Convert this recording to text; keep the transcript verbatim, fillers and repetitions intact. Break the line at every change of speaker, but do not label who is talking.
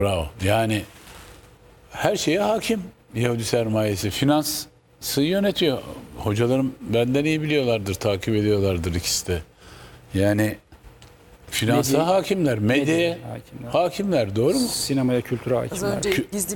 Bravo. Yani her şeye hakim Yahudi sermayesi. Finansı yönetiyor. Hocalarım benden iyi biliyorlardır, takip ediyorlardır ikisi de. Yani finansa
Medya-
hakimler, medyaya
Medyaya hakimler.
hakimler, doğru mu?
Sinemaya, kültüre
Az
hakimler.
önce gizli